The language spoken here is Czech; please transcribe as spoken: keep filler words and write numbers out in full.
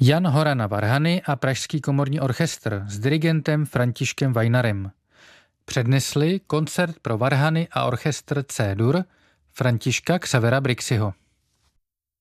Jan Hora na varhany a Pražský komorní orchestr s dirigentem Františkem Vajnarem přednesli koncert pro varhany a orchestr C-dur Františka Xavera Brixiho.